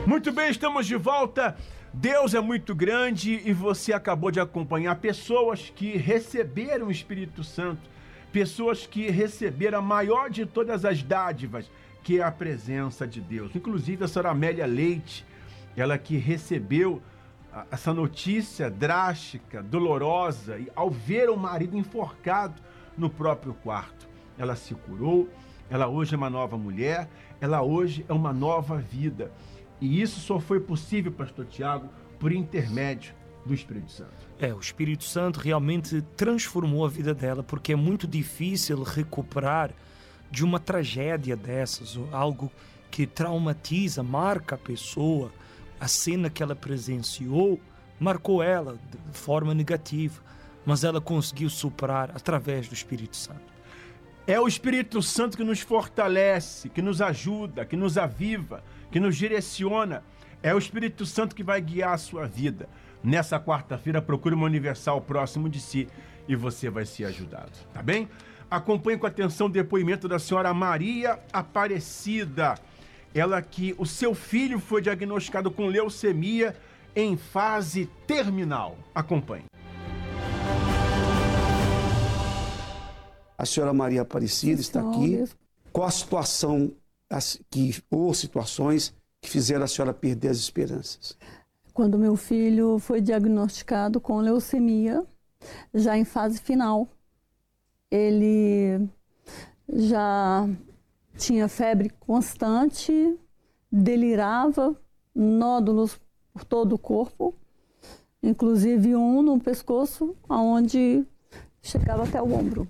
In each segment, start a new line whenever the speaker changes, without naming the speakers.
Muito bem, estamos de volta. Deus é muito grande e você acabou de acompanhar pessoas que receberam o Espírito Santo, pessoas que receberam a maior de todas as dádivas, que é a presença de Deus. Inclusive a senhora Amélia Leite, ela que recebeu essa notícia drástica, dolorosa, e ao ver o marido enforcado no próprio quarto, ela se curou, ela hoje é uma nova mulher, ela hoje é uma nova vida. E isso só foi possível, pastor Tiago, por intermédio do Espírito Santo.
O Espírito Santo realmente transformou a vida dela, porque é muito difícil recuperar de uma tragédia dessas, ou algo que traumatiza, marca a pessoa. A cena que ela presenciou marcou ela de forma negativa, mas ela conseguiu superar através do Espírito Santo.
É o Espírito Santo que nos fortalece, que nos ajuda, que nos aviva, que nos direciona. É o Espírito Santo que vai guiar a sua vida. Nessa quarta-feira, procure uma Universal próximo de si e você vai ser ajudado, tá bem? Acompanhe com atenção o depoimento da senhora Maria Aparecida. Ela que o seu filho foi diagnosticado com leucemia em fase terminal. Acompanhe.
A senhora Maria Aparecida está aqui. Qual a situação ou situações que fizeram a senhora perder as esperanças?
Quando meu filho foi diagnosticado com leucemia, já em fase final, ele já tinha febre constante, delirava, nódulos por todo o corpo, inclusive um no pescoço, onde chegava até o ombro.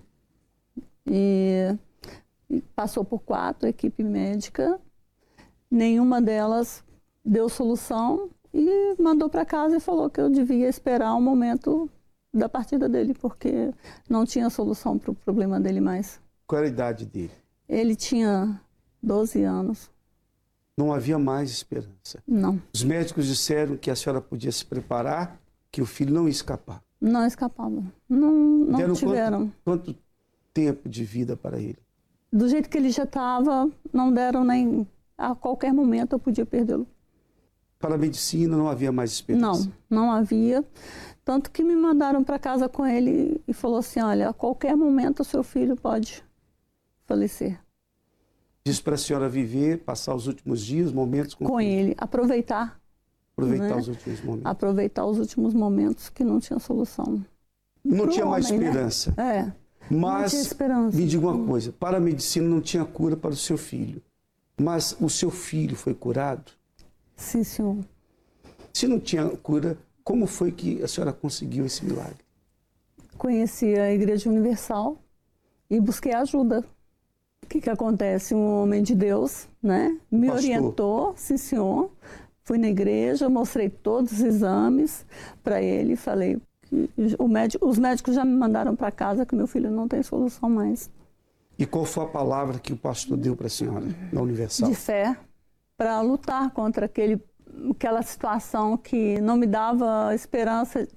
E passou por 4 equipes médicas, nenhuma delas deu solução e mandou para casa e falou que eu devia esperar o momento da partida dele, porque não tinha solução para o problema dele mais.
Qual era a idade dele?
Ele tinha 12 anos.
Não havia mais esperança?
Não.
Os médicos disseram que a senhora podia se preparar, que o filho não ia escapar?
Não escapava. Não tiveram.
Quanto tempo de vida para ele?
Do jeito que ele já estava, não deram nem... A qualquer momento eu podia perdê-lo.
Para a medicina não havia mais esperança?
Não havia. Tanto que me mandaram para casa com ele e falou assim, olha, a qualquer momento o seu filho pode falecer.
Diz para a senhora viver, passar os últimos dias, momentos
com ele. Aproveitar.
Aproveitar, né?
Os
últimos momentos.
Aproveitar os últimos momentos que não tinha solução.
Não tinha mais esperança.
Né?
Mas,
não tinha esperança.
Me diga uma coisa, para a medicina não tinha cura para o seu filho. Mas o seu filho foi curado?
Sim, senhor.
Se não tinha cura, como foi que a senhora conseguiu esse milagre?
Conheci a Igreja Universal e busquei ajuda. O que acontece? Um homem de Deus, né, me orientou, sim senhor. Fui na igreja, mostrei todos os exames para ele, falei que os médicos já me mandaram para casa que meu filho não tem solução mais.
E qual foi a palavra que o pastor deu para a senhora na Universal?
De fé, para lutar contra aquela situação que não me dava esperança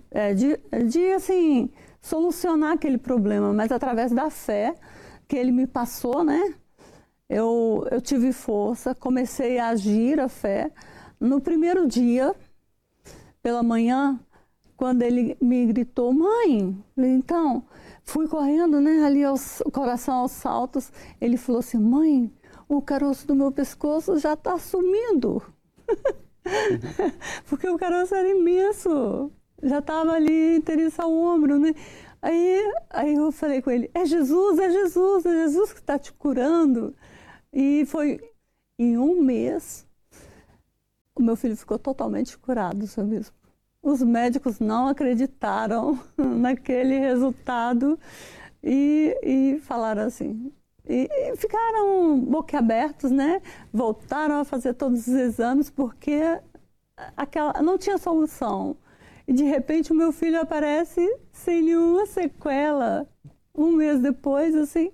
de assim, solucionar aquele problema, mas através da fé que ele me passou, né? Eu tive força, comecei a agir a fé. No primeiro dia, pela manhã, quando ele me gritou, mãe, então, fui correndo, né, ali o coração aos saltos, ele falou assim, mãe, o caroço do meu pescoço já está sumindo. Porque o caroço era imenso, já estava ali interessa o ombro, né? Aí eu falei com ele, é Jesus que está te curando. E foi em um mês, o meu filho ficou totalmente curado, seu bispo. Os médicos não acreditaram naquele resultado e falaram assim, e ficaram boquiabertos, né? Voltaram a fazer todos os exames porque não tinha solução. E de repente o meu filho aparece sem nenhuma sequela. Um mês depois, assim,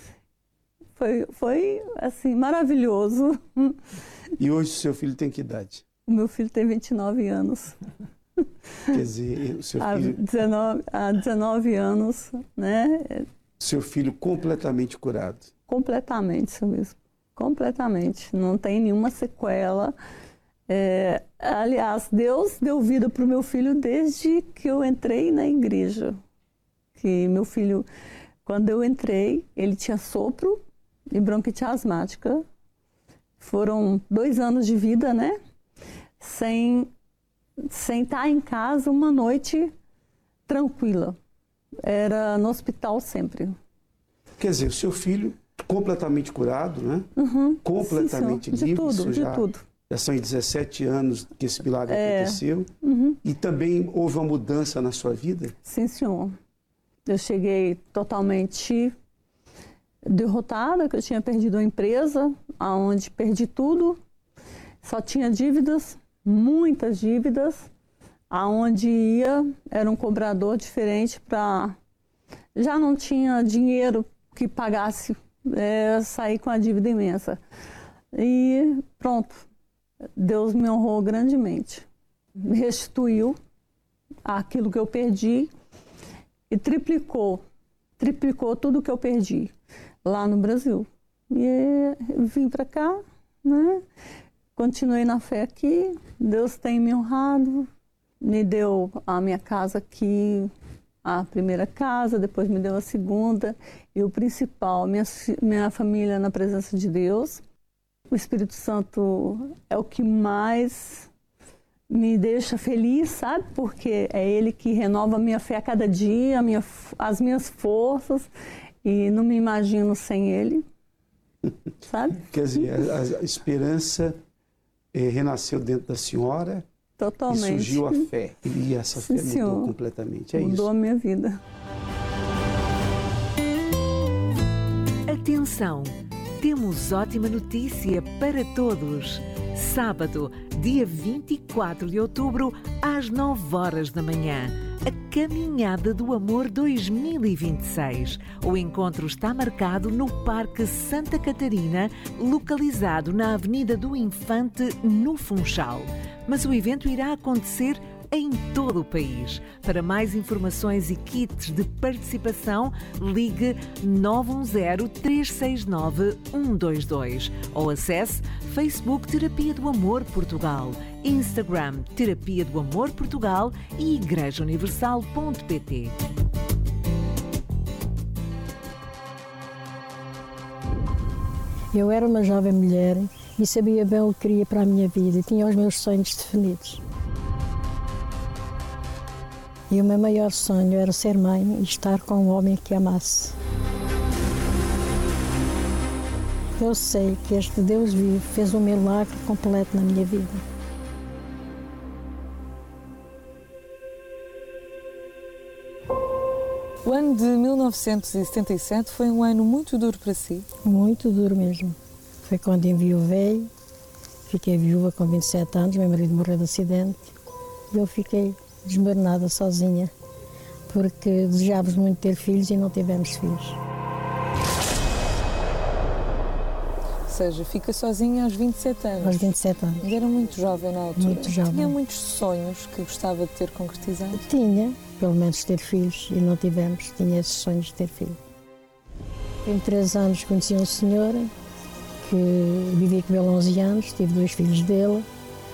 foi assim, maravilhoso.
E hoje o seu filho tem que idade?
O meu filho tem 29 anos.
Quer dizer, o seu filho...
Há 19 anos, né?
Seu filho completamente curado?
Completamente, seu bispo. Completamente. Não tem nenhuma sequela. Aliás, Deus deu vida para o meu filho desde que eu entrei na igreja. Que meu filho, quando eu entrei, ele tinha sopro e bronquite asmática. Foram 2 anos de vida, né? Sem estar em casa uma noite tranquila. Era no hospital sempre.
Quer dizer, o seu filho completamente curado, né? Completamente
sim,
livre.
De tudo.
Já são 17 anos que esse milagre aconteceu. E também houve uma mudança na sua vida?
Sim, senhor. Eu cheguei totalmente derrotada, que eu tinha perdido a empresa, aonde perdi tudo. Só tinha dívidas, muitas dívidas. Aonde ia, era um cobrador diferente para... Já não tinha dinheiro que pagasse, sair com a dívida imensa. E pronto, Deus me honrou grandemente. Me restituiu aquilo que eu perdi e triplicou tudo que eu perdi lá no Brasil. E vim para cá, né? Continuei na fé aqui, Deus tem me honrado, me deu a minha casa aqui, a primeira casa, depois me deu a segunda, e o principal, minha família na presença de Deus. O Espírito Santo é o que mais me deixa feliz, sabe? Porque é Ele que renova a minha fé a cada dia, as minhas forças, e não me imagino sem Ele, sabe?
Quer dizer, a esperança renasceu dentro da senhora.
Totalmente.
E surgiu a fé. E essa fé mudou
senhor.
Completamente.
Mudou a minha vida.
Atenção! Temos ótima notícia para todos. Sábado, dia 24 de outubro, às 9 horas da manhã. A Caminhada do Amor 2026. O encontro está marcado no Parque Santa Catarina, localizado na Avenida do Infante, no Funchal. Mas o evento irá acontecer em todo o país. Para mais informações e kits de participação, ligue 910-369-122 ou acesse Facebook Terapia do Amor Portugal, Instagram Terapia do Amor Portugal e igrejauniversal.pt.
Eu era uma jovem mulher e sabia bem o que queria para a minha vida e tinha os meus sonhos definidos. E o meu maior sonho era ser mãe e estar com um homem que amasse. Eu sei que este Deus vivo fez um milagre completo na minha vida.
O ano de 1977 foi um ano muito duro para si?
Muito duro mesmo. Foi quando enviuvei, fiquei viúva com 27 anos, meu marido morreu de acidente e eu fiquei desmoronada sozinha, porque desejávamos muito ter filhos e não tivemos filhos.
Ou seja, fica sozinha aos 27 anos?
Aos 27 anos.
Mas era muito jovem na altura?
Muito jovem.
Tinha muitos sonhos que gostava de ter concretizado?
Tinha, pelo menos ter filhos, e não tivemos. Tinha esses sonhos de ter filhos. Em 3 anos conheci um senhor que vivi com ele 11 anos, tive 2 filhos dele,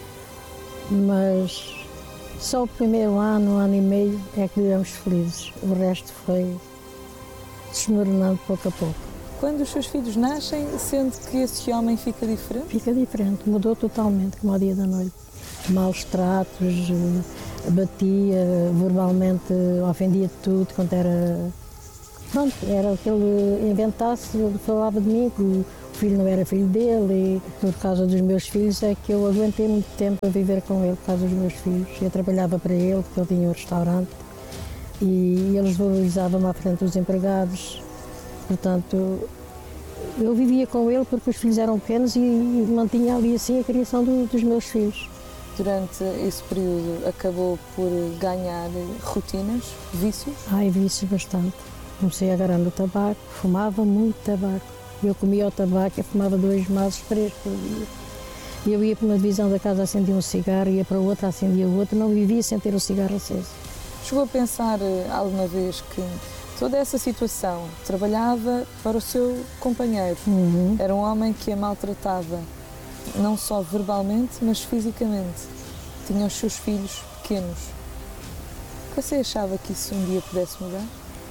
mas só o primeiro ano e meio é que vivemos felizes. O resto foi desmoronando pouco a pouco.
Quando os seus filhos nascem, sente que esse homem fica diferente?
Fica diferente, mudou totalmente, como ao dia da noite. Maus tratos, batia, verbalmente ofendia de tudo, quando era... Pronto, era o que ele inventasse, ele falava de mim, que o filho não era filho dele, e por causa dos meus filhos é que eu aguentei muito tempo a viver com ele, por causa dos meus filhos. Eu trabalhava para ele, porque ele tinha um restaurante, e eles valorizavam-me à frente dos empregados. Portanto, eu vivia com ele porque os filhos eram pequenos e mantinha ali assim a criação dos meus filhos.
Durante esse período acabou por ganhar rotinas, vícios?
Ai, vícios bastante. Comecei a agarrar no tabaco, fumava muito tabaco. Eu comia o tabaco e fumava 2 maços, 3 por dia. Eu ia para uma divisão da casa, acendia um cigarro, ia para outra, acendia outro, não vivia sem ter o cigarro aceso.
Chegou a pensar alguma vez que toda essa situação trabalhava para o seu companheiro? Era um homem que a maltratava não só verbalmente, mas fisicamente. Tinha os seus filhos pequenos. Você achava que isso um dia pudesse mudar?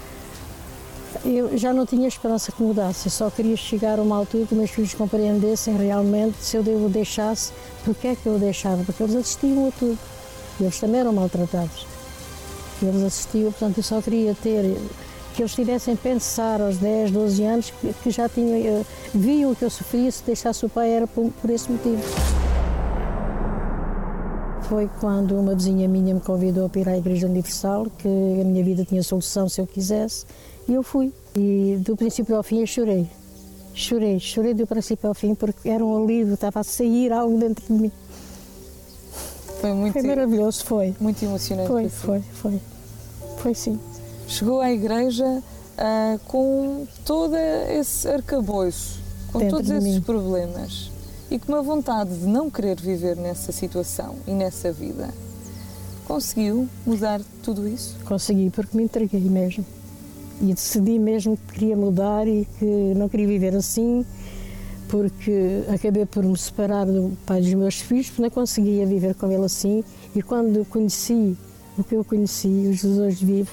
Eu já não tinha esperança que mudasse, eu só queria chegar a uma altura que meus filhos compreendessem realmente se eu o deixasse, porque é que eu o deixava, porque eles assistiam a tudo, e eles também eram maltratados, eles assistiam, portanto eu só queria ter, que eles tivessem pensar aos 10, 12 anos que já tinham, viam que eu sofria, se deixasse o pai era por esse motivo. Foi quando uma vizinha minha me convidou para ir à Igreja Universal, que a minha vida tinha solução se eu quisesse, e eu fui. E do princípio ao fim eu chorei. Chorei do princípio ao fim, porque era um alívio, estava a sair algo dentro de mim.
Foi
maravilhoso, foi.
Muito emocionante.
Foi sim.
Chegou à igreja com todo esse arcabouço, com
dentro
todos esses
mim.
problemas. E com uma vontade de não querer viver nessa situação e nessa vida. Conseguiu mudar tudo isso?
Consegui, porque me entreguei mesmo. E decidi mesmo que queria mudar e que não queria viver assim, porque acabei por me separar do pai dos meus filhos, porque não conseguia viver com ele assim. E quando conheci o que eu conheci, o Jesus vivo,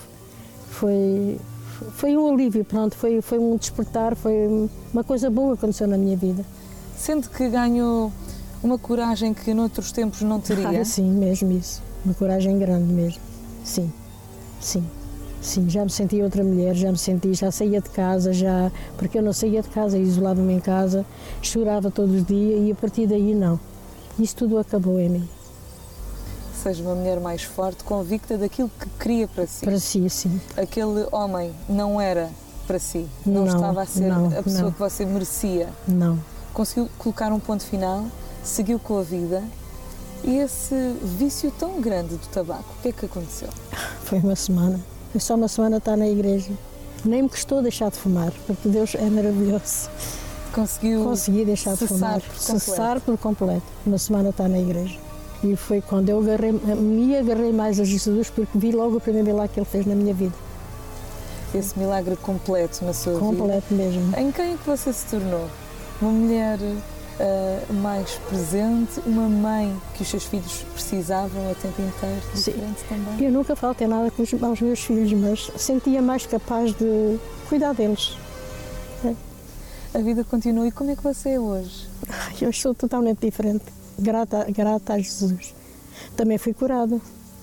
foi um alívio, pronto, foi um despertar, foi uma coisa boa que aconteceu na minha vida.
Sente que ganhou uma coragem que noutros tempos não teria?
Sim, mesmo isso. Uma coragem grande mesmo. Sim. Já me senti outra mulher, já saía de casa, porque eu não saía de casa, isolava-me em casa, chorava todos os dias e a partir daí não. Isso tudo acabou em mim.
Seja uma mulher mais forte, convicta daquilo que queria para si.
Para si, sim.
Aquele homem não era para si, não estava a ser a pessoa que você merecia.
Não.
Conseguiu colocar um ponto final, seguiu com a vida. E esse vício tão grande do tabaco, o que é que aconteceu?
Foi uma semana. Foi só uma semana estar na igreja. Nem me custou deixar de fumar, porque Deus é maravilhoso. Consegui deixar de fumar. Cessar por completo. Uma semana estar na igreja. E foi quando eu me agarrei mais a Jesus, porque vi logo o primeiro milagre que Ele fez na minha vida.
Esse milagre completo na sua vida?
Completo mesmo.
Em quem é que você se tornou? Uma mulher mais presente, uma mãe que os seus filhos precisavam o tempo inteiro, diferente também?
Eu nunca faltei nada com os meus filhos, mas sentia mais capaz de cuidar deles.
A vida continua. E como é que você é hoje?
Eu sou totalmente diferente, grata a Jesus. Também fui curada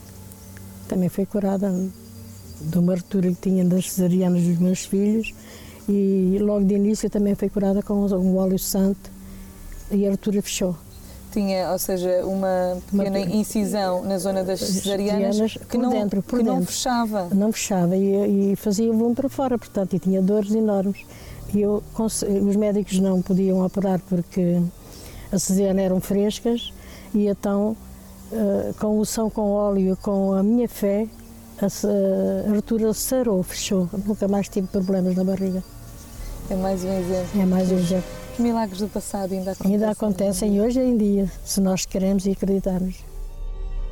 de uma ruptura que tinha das cesarianas dos meus filhos e logo de início também fui curada com um óleo santo e a ruptura fechou.
Tinha, ou seja, uma pequena incisão na zona das cesarianas que não fechava.
Não fechava e fazia volume para fora, portanto, e tinha dores enormes. E os médicos não podiam operar porque as cesarianas eram frescas e então, com unção com óleo, com a minha fé, a ruptura sarou, fechou. Nunca mais tive problemas na barriga.
É mais um exemplo.
É mais um exemplo.
Milagres do passado ainda acontecem.
Ainda acontecem hoje em dia, se nós queremos e acreditarmos.